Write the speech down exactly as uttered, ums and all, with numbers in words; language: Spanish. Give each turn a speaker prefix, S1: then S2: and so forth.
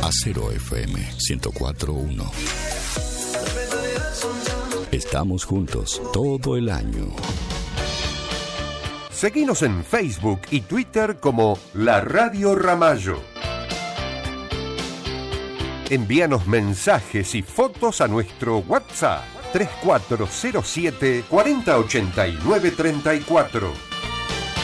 S1: Acero F M ciento cuatro punto uno. Estamos juntos todo el año.
S2: Seguinos en Facebook y Twitter como La Radio Ramallo. Envíanos mensajes y fotos a nuestro WhatsApp tres cuatro cero siete, cuarenta ochenta y nueve treinta y cuatro.